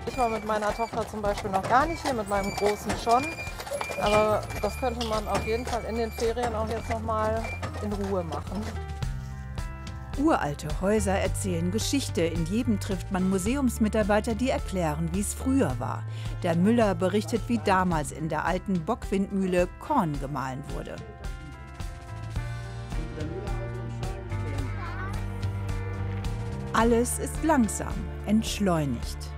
Ich war mit meiner Tochter zum Beispiel noch gar nicht hier, mit meinem Großen schon. Aber das könnte man auf jeden Fall in den Ferien auch jetzt noch mal in Ruhe machen. Uralte Häuser erzählen Geschichte. In jedem trifft man Museumsmitarbeiter, die erklären, wie es früher war. Der Müller berichtet, wie damals in der alten Bockwindmühle Korn gemahlen wurde. Alles ist langsam, entschleunigt.